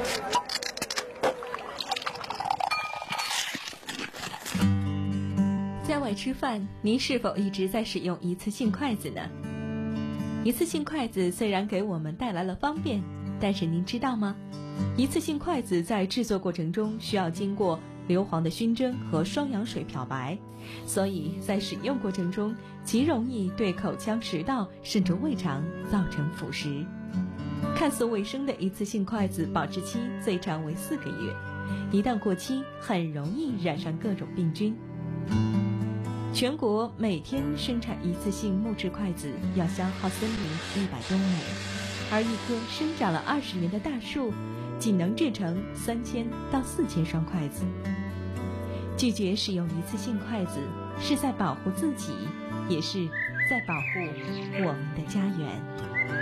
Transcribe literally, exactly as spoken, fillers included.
在外吃饭，您是否一直在使用一次性筷子呢？一次性筷子虽然给我们带来了方便，但是您知道吗？一次性筷子在制作过程中需要经过硫磺的熏蒸和双氧水漂白，所以在使用过程中极容易对口腔、食道甚至胃肠造成腐蚀。看似卫生的一次性筷子保质期最长为四个月，一旦过期很容易染上各种病菌。全国每天生产一次性木质筷子要消耗森林一百多亩，而一棵生长了二十年的大树仅能制成三千到四千双筷子。拒绝使用一次性筷子，是在保护自己，也是在保护我们的家园。